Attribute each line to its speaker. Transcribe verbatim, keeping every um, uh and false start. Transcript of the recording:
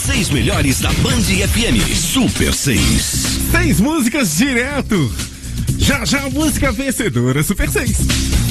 Speaker 1: seis melhores da Band F M. Super seis.
Speaker 2: Seis músicas direto. Já já a música vencedora, Super seis.